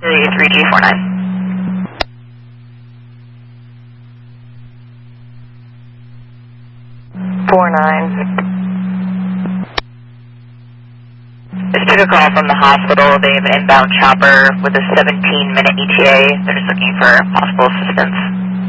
3G49. Just took a call from the hospital. They have an inbound chopper with a 17-minute ETA. They're just looking for possible assistance.